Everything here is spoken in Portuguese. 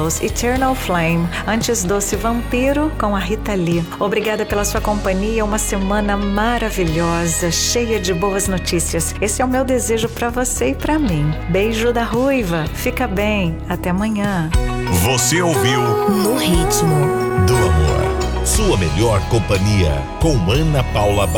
Beatles, Eternal Flame. Antes, Doce Vampiro, com a Rita Lee. Obrigada pela sua companhia, uma semana maravilhosa, cheia de boas notícias. Esse é o meu desejo para você e para mim. Beijo da Ruiva, fica bem, até amanhã. Você ouviu No Ritmo do Amor, sua melhor companhia, com Ana Paula